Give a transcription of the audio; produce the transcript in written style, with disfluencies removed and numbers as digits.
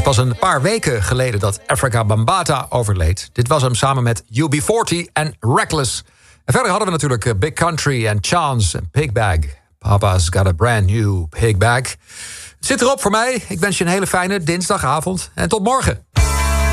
pas een paar weken geleden dat Afrika Bambaataa overleed. Dit was hem samen met UB40 en Reckless. En verder hadden we natuurlijk Big Country en Chance en Pig Bag. Papa's got a brand new pig bag. Het zit erop voor mij. Ik wens je een hele fijne dinsdagavond en tot morgen.